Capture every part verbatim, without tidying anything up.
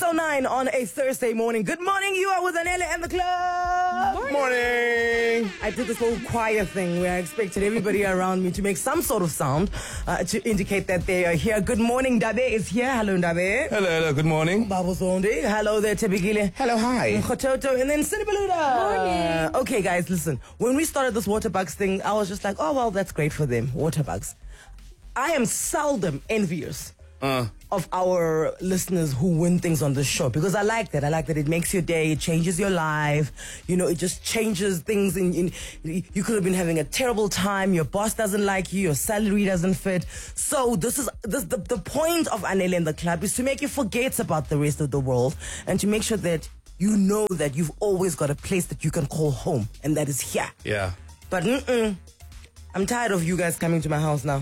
oh nine on a Thursday morning. Good morning, you are with Anele and the club. Morning. Morning. I did this whole choir thing where I expected everybody around me to make some sort of sound uh, to indicate that they are here. Good morning, Ndabe is here. Hello, Ndabe. Hello, hello, good morning. Babu Zondi. Hello there, Tebigile. Hello, hi. Khototo, and then Sinibaluda. Morning. Okay, guys, listen. When we started this water bugs thing, I was just like, oh, well, that's great for them. Water bugs. I am seldom envious uh. of our listeners who win things on this show, because I like that. I like that it makes your day, it changes your life. You know, it just changes things. In, in you could have been having a terrible time. Your boss doesn't like you. Your salary doesn't fit. So this is this the, the point of Anele and the club is to make you forget about the rest of the world and to make sure that you know that you've always got a place that you can call home, and that is here. Yeah. But mm-mm, I'm tired of you guys coming to my house now.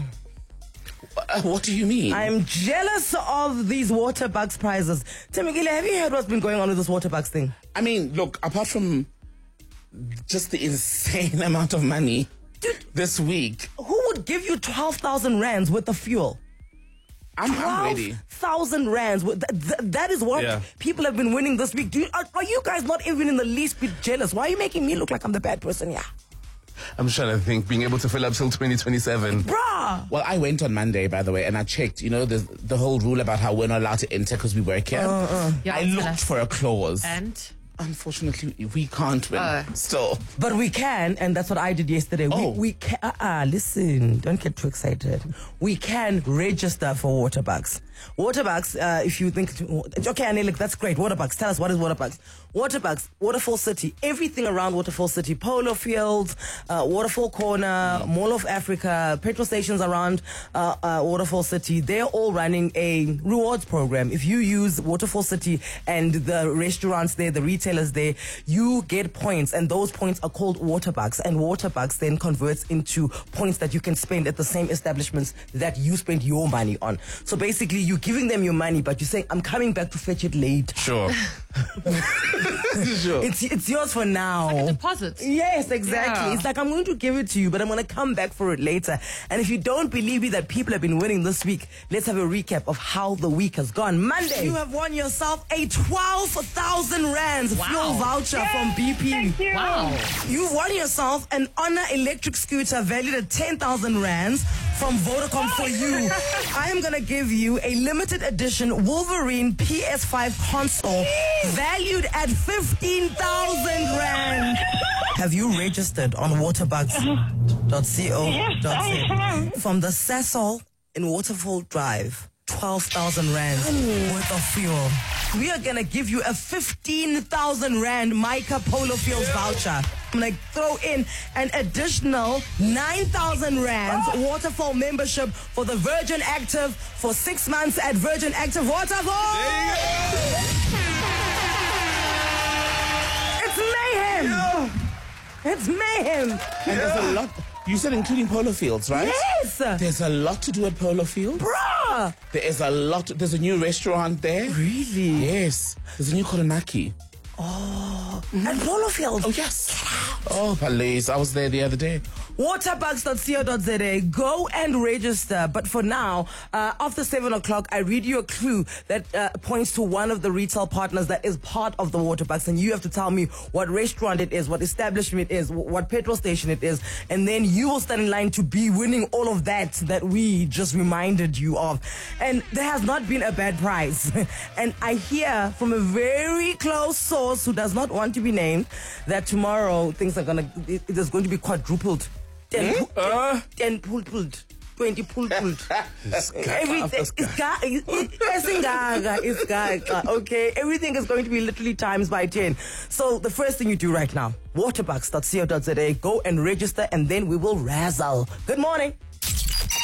Uh, what do you mean? I'm jealous of these water bugs prizes. Temigile, have you heard what's been going on with this water bugs thing? I mean, look, apart from just the insane amount of money Dude, this week. Who would give you twelve thousand rands worth of fuel? I'm, I'm ready. twelve thousand rands. Th- th- that is what yeah. people have been winning this week. Do you, are, are you guys not even in the least bit jealous? Why are you making me look like I'm the bad person? Yeah. I'm trying to think, being able to fill up till twenty twenty-seven. Bruh! Well, I went on Monday, by the way, and I checked, you know, the the whole rule about how we're not allowed to enter because we work here. Uh, uh. Yeah, I looked for a clause. And? Unfortunately, we can't win uh. still. But we can, and that's what I did yesterday. Oh. We, we can, uh-uh, listen, don't get too excited. We can register for water bugs. Water bugs, uh, if you think, okay, Anele, that's great. Water bugs, tell us, what is water bugs? Water bugs, Waterfall City, everything around Waterfall City, polo fields, uh, Waterfall Corner, mm. Mall of Africa, petrol stations around uh, uh, Waterfall City, they're all running a rewards program. If you use Waterfall City and the restaurants there, the retailers there, you get points, and those points are called water bugs, and water bugs then converts into points that you can spend at the same establishments that you spend your money on. So basically, you're giving them your money, but you're saying, I'm coming back to fetch it late. Sure. Sure. It's it's yours for now. Like a deposit. Yes, exactly. Yeah. It's like, I'm going to give it to you, but I'm going to come back for it later. And if you don't believe me that people have been winning this week, let's have a recap of how the week has gone. Monday, you have won yourself a twelve thousand rands wow. fuel voucher Yay, from B P. Thank you. Wow. You've won yourself an Honor electric scooter valued at ten thousand rands from Vodacom for you. I am going to give you a limited edition Wolverine P S five console valued at fifteen thousand rand. Have you registered on waterbugs dot co dot z? Yes, from the Cecil in Waterfall Drive, twelve thousand rand worth of fuel. We are going to give you a fifteen thousand rand Mica Polo Fields voucher. I'm going to throw in an additional nine thousand rands waterfall membership for the Virgin Active for six months at Virgin Active Waterfall. It's mayhem. Yeah. It's mayhem. And yeah. there's a lot. You said including Polo Fields, right? Yes. There's a lot to do at Polo Fields. Bruh. There is a lot. There's a new restaurant there. Really? Yes. There's a new Koronaki. Oh. Mm-hmm. At Polo Fields? Oh, yes. Oh, please. I was there the other day. waterbugs dot co dot z. Go and register. But for now, uh, after seven o'clock, I read you a clue that uh, points to one of the retail partners that is part of the Waterbugs. And you have to tell me what restaurant it is, what establishment it is, what petrol station it is. And then you will stand in line to be winning all of that that we just reminded you of. And there has not been a bad prize. And I hear from a very close source who does not want to be named that tomorrow things are going to, it, it is going to be quadrupled. ten, hmm? uh, ten pulled pulled, twenty pulled pulled. Everything is gaga, is gaga. Okay, everything is going to be literally times by ten. So the first thing you do right now, waterbugs dot co dot z. Go and register, and then we will razzle. Good morning.